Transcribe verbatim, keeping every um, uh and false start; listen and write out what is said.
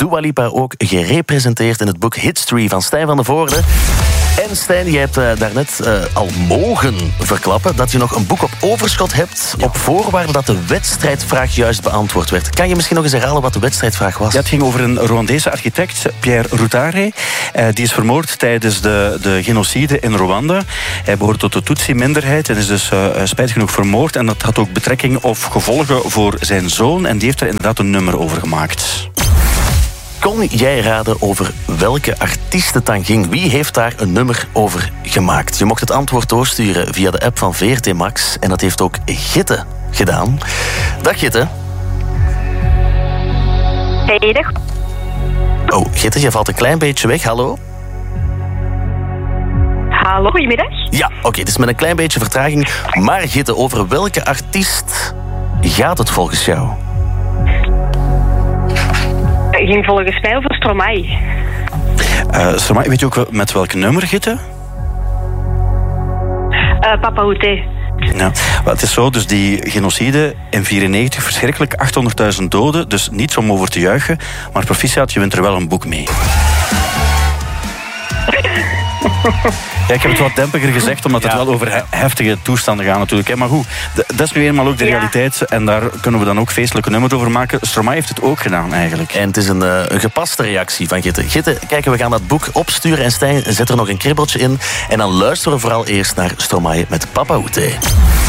Dua Lipa ook gerepresenteerd in het boek Hitstream van Stijn van de Voorde. En Stijn, je hebt uh, daarnet uh, al mogen verklappen dat je nog een boek op overschot hebt, ja, op voorwaarde dat de wedstrijdvraag juist beantwoord werd. Kan je misschien nog eens herhalen wat de wedstrijdvraag was? Ja, het ging over een Rwandese architect, Pierre Rutare. Uh, die is vermoord tijdens de, de genocide in Rwanda. Hij behoort tot de Tutsi-minderheid en is dus uh, spijtig genoeg vermoord. En dat had ook betrekking of gevolgen voor zijn zoon. En die heeft er inderdaad een nummer over gemaakt. Kon jij raden over welke artiest het dan ging? Wie heeft daar een nummer over gemaakt? Je mocht het antwoord doorsturen via de app van V R T Max. En dat heeft ook Gitte gedaan. Dag Gitte. Hey, dag. Oh, Gitte, je valt een klein beetje weg. Hallo? Hallo, goedemiddag. Ja, oké, okay, het is met een klein beetje vertraging. Maar Gitte, over welke artiest gaat het volgens jou? Ik ging volgens mij over Stromae. Uh, Stromae, weet je ook met welk nummer, Gitte? Uh, Papa Oute. Ja, maar het is zo, dus die genocide in negentien vierennegentig, verschrikkelijk, achthonderdduizend doden, dus niets om over te juichen, maar proficiat, je wint er wel een boek mee. Ja, ik heb het wat dempiger gezegd, omdat het ja. wel over heftige toestanden gaat natuurlijk. Hè. Maar goed, dat is nu eenmaal ook de ja. realiteit. En daar kunnen we dan ook feestelijke nummers over maken. Stromae heeft het ook gedaan, eigenlijk. En het is een, uh, een gepaste reactie van Gitte. Gitte, kijken, we gaan dat boek opsturen. En Stijn zet er nog een kribbeltje in. En dan luisteren we vooral eerst naar Stromae met Papa Oute.